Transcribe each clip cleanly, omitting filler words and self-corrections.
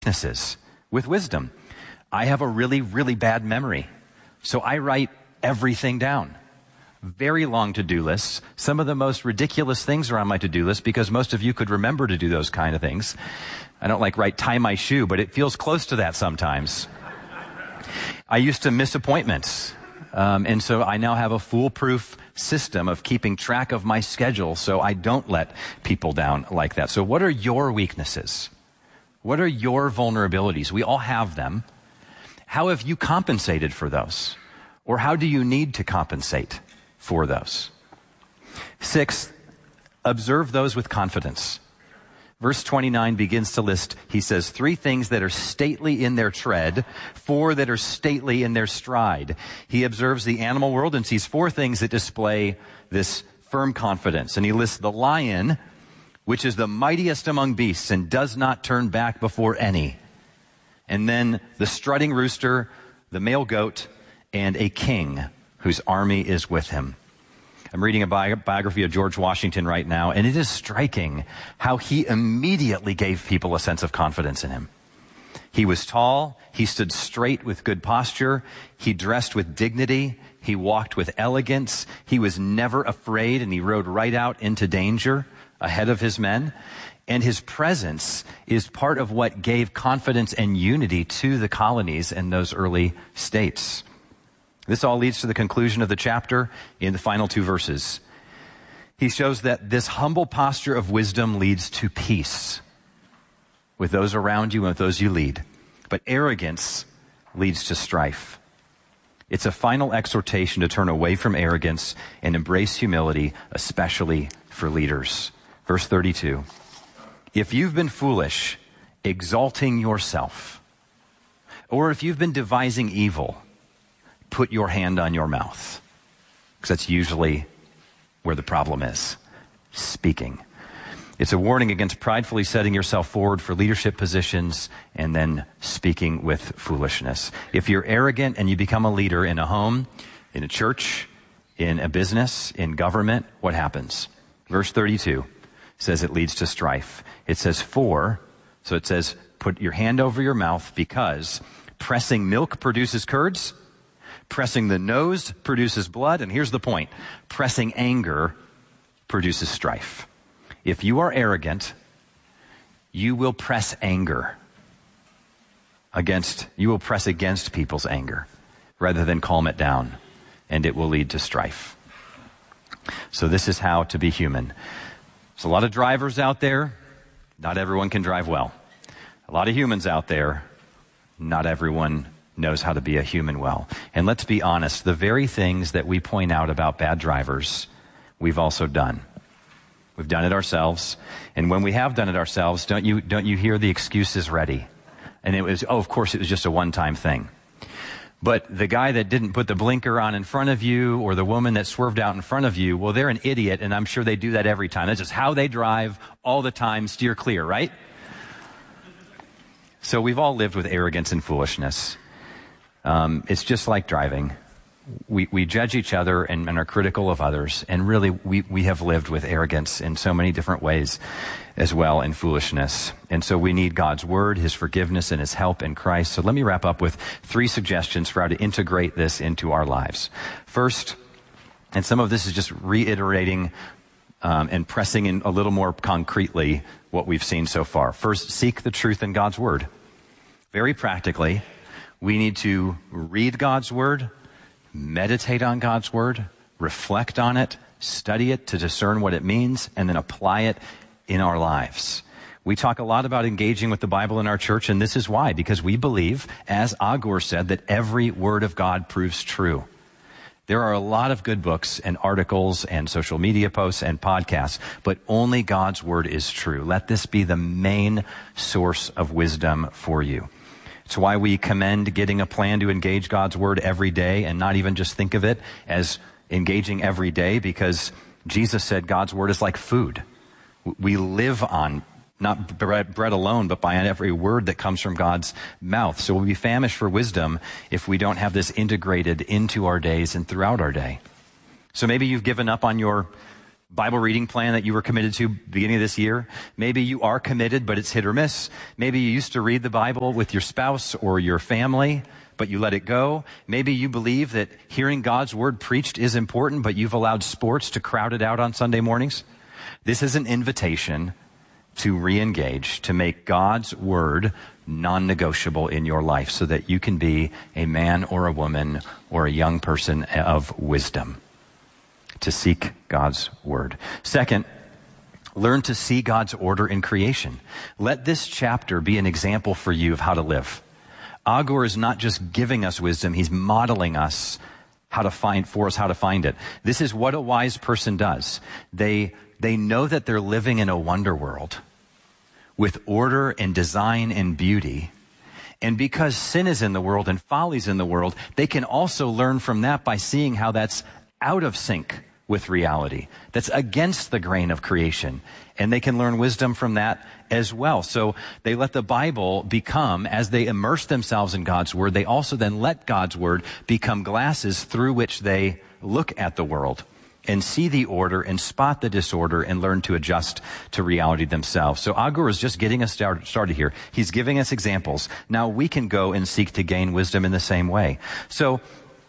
weaknesses with wisdom. I have a really, really bad memory, so I write everything down. Very long to-do lists. Some of the most ridiculous things are on my to-do list because most of you could remember to do those kind of things. I don't write tie my shoe, but it feels close to that sometimes. I used to miss appointments, and so I now have a foolproof system of keeping track of my schedule so I don't let people down like that. So what are your weaknesses? What are your vulnerabilities? We all have them. How have you compensated for those? Or how do you need to compensate for those? Sixth, observe those with confidence. Verse 29 begins to list, he says, 3 things that are stately in their tread, 4 that are stately in their stride. He observes the animal world and sees 4 things that display this firm confidence. And he lists the lion, which is the mightiest among beasts and does not turn back before any. And then the strutting rooster, the male goat, and a king whose army is with him. I'm reading a biography of George Washington right now, and it is striking how he immediately gave people a sense of confidence in him. He was tall, he stood straight with good posture, he dressed with dignity, he walked with elegance, he was never afraid, and he rode right out into danger ahead of his men. And his presence is part of what gave confidence and unity to the colonies in those early states. This all leads to the conclusion of the chapter in the final 2 verses. He shows that this humble posture of wisdom leads to peace with those around you and with those you lead. But arrogance leads to strife. It's a final exhortation to turn away from arrogance and embrace humility, especially for leaders. Verse 32. If you've been foolish, exalting yourself, or if you've been devising evil, put your hand on your mouth. Because that's usually where the problem is. Speaking. It's a warning against pridefully setting yourself forward for leadership positions and then speaking with foolishness. If you're arrogant and you become a leader in a home, in a church, in a business, in government, what happens? Verse 32 says it leads to strife. It says so it says put your hand over your mouth because pressing milk produces curds, pressing the nose produces blood, and here's the point, pressing anger produces strife. If you are arrogant, you will press against people's anger rather than calm it down, and it will lead to strife. So this is how to be human. There's a lot of drivers out there. Not everyone can drive well. A lot of humans out there. Not everyone knows how to be a human well. And let's be honest, the very things that we point out about bad drivers, we've also done. We've done it ourselves. And when we have done it ourselves, don't you hear the excuses ready? And it was, of course, it was just a one-time thing. But the guy that didn't put the blinker on in front of you or the woman that swerved out in front of you, well, they're an idiot, and I'm sure they do that every time. That's just how they drive all the time, steer clear, right? So we've all lived with arrogance and foolishness. It's just like driving. We judge each other and are critical of others, and really we have lived with arrogance in so many different ways as well, and foolishness. And so we need God's word, his forgiveness, and his help in Christ. So let me wrap up with 3 suggestions for how to integrate this into our lives. First, and some of this is just reiterating and pressing in a little more concretely what we've seen so far. First, seek the truth in God's word. Very practically, we need to read God's word, meditate on God's word, reflect on it, study it to discern what it means, and then apply it in our lives. We talk a lot about engaging with the Bible in our church, and this is why, because we believe, as Agur said, that every word of God proves true. There are a lot of good books and articles and social media posts and podcasts, but only God's word is true. Let this be the main source of wisdom for you. It's why we commend getting a plan to engage God's word every day and not even just think of it as engaging every day, because Jesus said God's word is like food. We live on not bread alone, but by every word that comes from God's mouth. So we'll be famished for wisdom if we don't have this integrated into our days and throughout our day. So maybe you've given up on your Bible reading plan that you were committed to beginning of this year. Maybe you are committed, but it's hit or miss. Maybe you used to read the Bible with your spouse or your family, but you let it go. Maybe you believe that hearing God's word preached is important, but you've allowed sports to crowd it out on Sunday mornings. This is an invitation to re-engage, to make God's word non-negotiable in your life so that you can be a man or a woman or a young person of wisdom. To seek God's word. Second, learn to see God's order in creation. Let this chapter be an example for you of how to live. Agur is not just giving us wisdom, he's modeling us how to find it. This is what a wise person does. They know that they're living in a wonder world with order and design and beauty. And because sin is in the world and folly is in the world, they can also learn from that by seeing how that's out of sync with reality. That's against the grain of creation. And they can learn wisdom from that as well. So they let the Bible become, as they immerse themselves in God's word, they also then let God's word become glasses through which they look at the world and see the order and spot the disorder and learn to adjust to reality themselves. So Agur is just getting us started here. He's giving us examples. Now we can go and seek to gain wisdom in the same way. So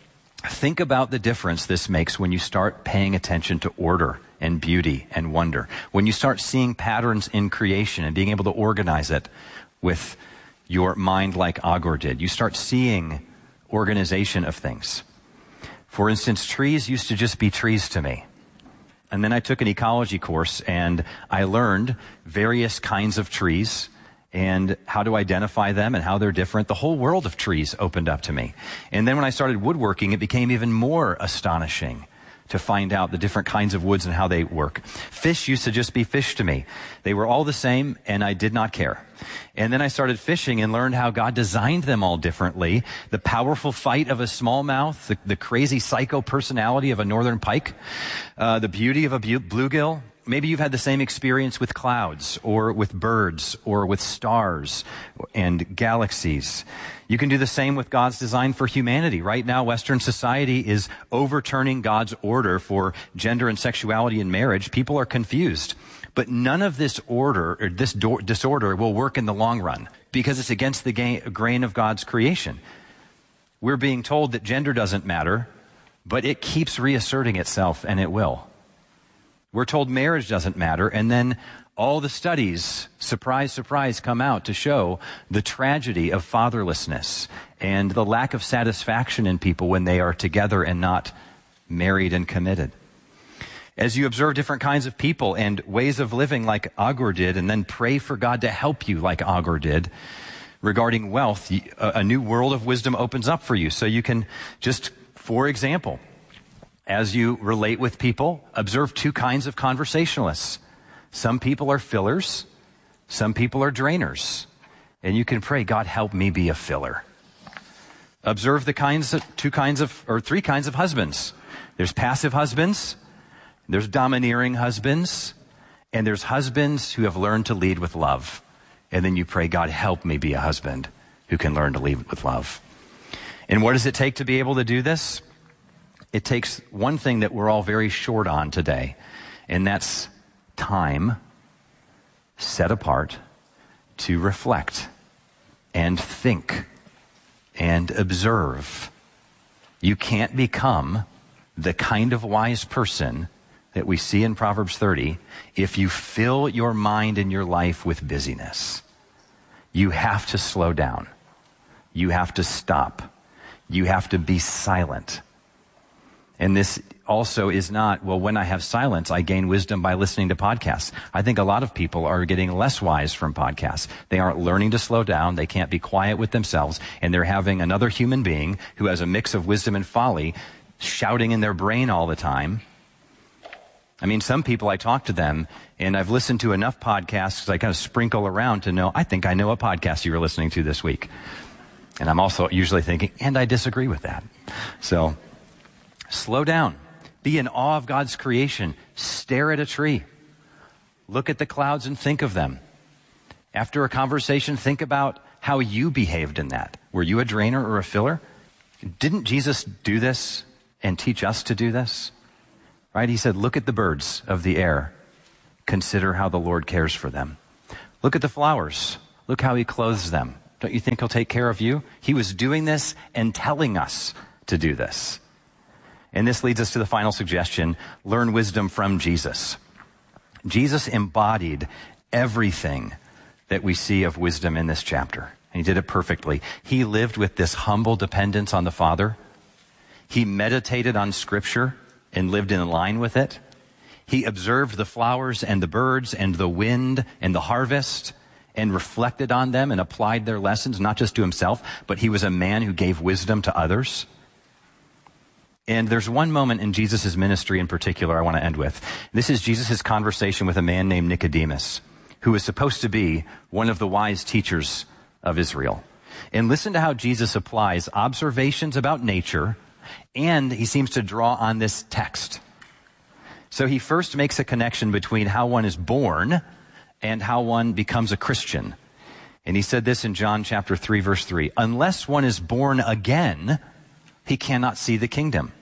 think about the difference this makes when you start paying attention to order and beauty and wonder. When you start seeing patterns in creation and being able to organize it with your mind like Agur did. You start seeing organization of things. For instance, trees used to just be trees to me. And then I took an ecology course and I learned various kinds of trees and how to identify them and how they're different. The whole world of trees opened up to me. And then when I started woodworking, it became even more astonishing to find out the different kinds of woods and how they work. Fish used to just be fish to me. They were all the same, and I did not care. And then I started fishing and learned how God designed them all differently. The powerful fight of a smallmouth, the crazy psycho personality of a northern pike, the beauty of a bluegill. Maybe you've had the same experience with clouds or with birds or with stars and galaxies. You can do the same with God's design for humanity. Right now, Western society is overturning God's order for gender and sexuality in marriage. People are confused. But none of this order or this disorder will work in the long run because it's against the grain of God's creation. We're being told that gender doesn't matter, but it keeps reasserting itself, and it will. We're told marriage doesn't matter, and then all the studies, surprise, surprise, come out to show the tragedy of fatherlessness and the lack of satisfaction in people when they are together and not married and committed. As you observe different kinds of people and ways of living like Agur did, and then pray for God to help you like Agur did, regarding wealth, a new world of wisdom opens up for you. So you can just, for example, as you relate with people, observe two kinds of conversationalists. Some people are fillers. Some people are drainers. And you can pray, God, help me be a filler. Observe three kinds of husbands. There's passive husbands. There's domineering husbands. And there's husbands who have learned to lead with love. And then you pray, God, help me be a husband who can learn to lead with love. And what does it take to be able to do this? It takes one thing that we're all very short on today, and that's time set apart to reflect and think and observe. You can't become the kind of wise person that we see in Proverbs 30 if you fill your mind and your life with busyness. You have to slow down. You have to stop. You have to be silent. And this also is not, well, when I have silence, I gain wisdom by listening to podcasts. I think a lot of people are getting less wise from podcasts. They aren't learning to slow down. They can't be quiet with themselves. And they're having another human being who has a mix of wisdom and folly shouting in their brain all the time. I mean, some people, I talk to them, and I've listened to enough podcasts, I kind of sprinkle around to know, I think I know what podcast you were listening to this week. And I'm also usually thinking, and I disagree with that. So slow down. Be in awe of God's creation. Stare at a tree. Look at the clouds and think of them. After a conversation, think about how you behaved in that. Were you a drainer or a filler? Didn't Jesus do this and teach us to do this? right? He said, look at the birds of the air. Consider how the Lord cares for them. Look at the flowers. Look how he clothes them. Don't you think he'll take care of you? He was doing this and telling us to do this. And this leads us to the final suggestion: learn wisdom from Jesus. Jesus embodied everything that we see of wisdom in this chapter. And he did it perfectly. He lived with this humble dependence on the Father. He meditated on Scripture and lived in line with it. He observed the flowers and the birds and the wind and the harvest and reflected on them and applied their lessons, not just to himself, but he was a man who gave wisdom to others. And there's one moment in Jesus' ministry in particular I want to end with. This is Jesus' conversation with a man named Nicodemus, who was supposed to be one of the wise teachers of Israel. And listen to how Jesus applies observations about nature, and he seems to draw on this text. So he first makes a connection between how one is born and how one becomes a Christian. And he said this in John chapter 3, verse 3. Unless one is born again, he cannot see the kingdom.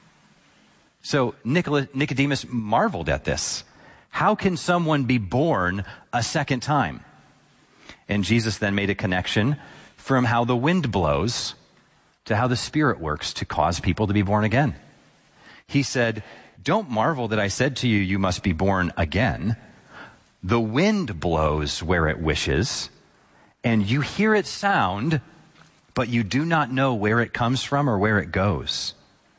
So Nicodemus marveled at this. How can someone be born a second time? And Jesus then made a connection from how the wind blows to how the Spirit works to cause people to be born again. He said, don't marvel that I said to you, you must be born again. The wind blows where it wishes, and you hear its sound, but you do not know where it comes from or where it goes.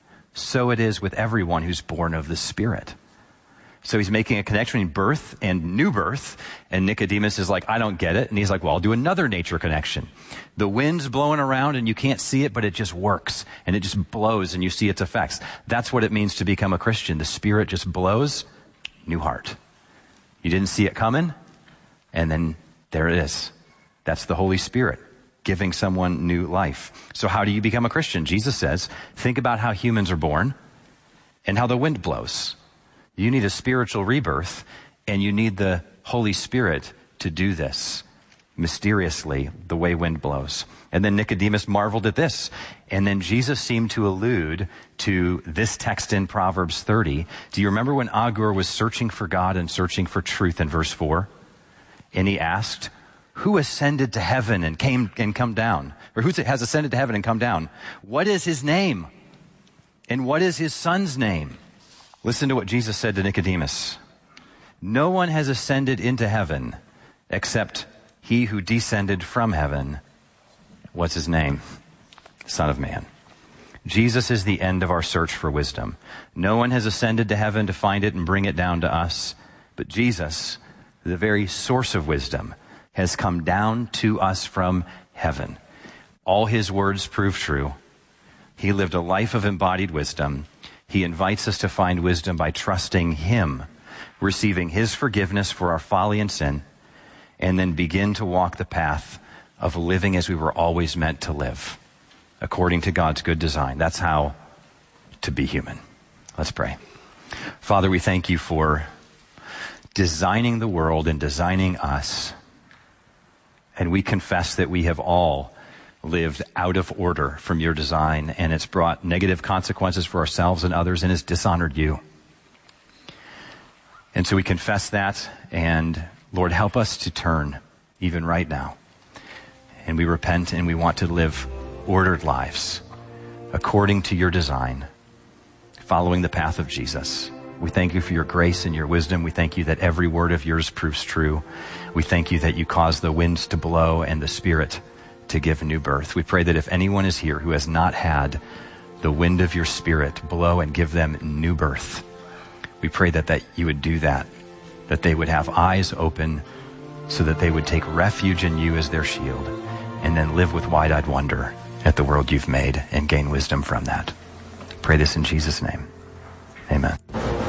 So it is with everyone who's born of the Spirit. So he's making a connection between birth and new birth. And Nicodemus is like, I don't get it. And he's like, well, I'll do another nature connection. The wind's blowing around and you can't see it, but it just works. And it just blows and you see its effects. That's what it means to become a Christian. The Spirit just blows, new heart. You didn't see it coming, and then there it is. That's the Holy Spirit giving someone new life. So how do you become a Christian? Jesus says, think about how humans are born and how the wind blows. You need a spiritual rebirth, and you need the Holy Spirit to do this mysteriously, the way wind blows. And then Nicodemus marveled at this. And then Jesus seemed to allude to this text in Proverbs 30. Do you remember when Agur was searching for God and searching for truth in verse 4? And he asked, who ascended to heaven and come down? Or who has ascended to heaven and come down? What is his name? And what is his son's name? Listen to what Jesus said to Nicodemus. No one has ascended into heaven except he who descended from heaven. What's his name? Son of Man. Jesus is the end of our search for wisdom. No one has ascended to heaven to find it and bring it down to us. But Jesus, the very source of wisdom, has come down to us from heaven. All his words prove true. He lived a life of embodied wisdom. He invites us to find wisdom by trusting him, receiving his forgiveness for our folly and sin, and then begin to walk the path of living as we were always meant to live, according to God's good design. That's how to be human. Let's pray. Father, we thank you for designing the world and designing us. And we confess that we have all lived out of order from your design, and it's brought negative consequences for ourselves and others, and has dishonored you. And so we confess that, and Lord, help us to turn even right now. And we repent, and we want to live ordered lives according to your design, following the path of Jesus. We thank you for your grace and your wisdom. We thank you that every word of yours proves true. We thank you that you cause the winds to blow and the Spirit to give new birth. We pray that if anyone is here who has not had the wind of your Spirit blow and give them new birth, we pray that you would do that they would have eyes open so that they would take refuge in you as their shield, and then live with wide-eyed wonder at the world you've made and gain wisdom from that. Pray this in Jesus' name. Amen.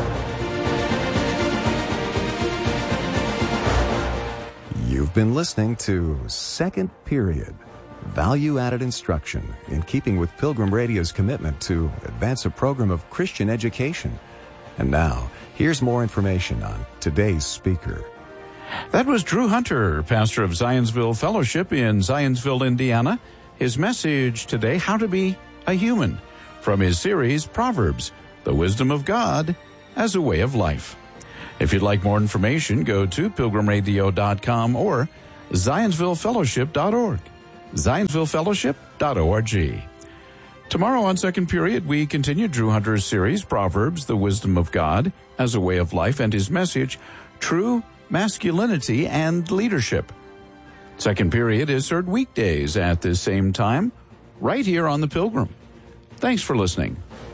You've been listening to Second Period, value-added instruction in keeping with Pilgrim Radio's commitment to advance a program of Christian education. And now, here's more information on today's speaker. That was Drew Hunter, pastor of Zionsville Fellowship in Zionsville, Indiana. His message today, How to Be a Human, from his series, Proverbs, the Wisdom of God as a way of life. If you'd like more information, go to pilgrimradio.com or zionsvillefellowship.org. zionsvillefellowship.org. Tomorrow on Second Period, we continue Drew Hunter's series, Proverbs, the Wisdom of God as a Way of Life, and his message, True Masculinity and Leadership. Second Period is heard weekdays at the same time, right here on The Pilgrim. Thanks for listening.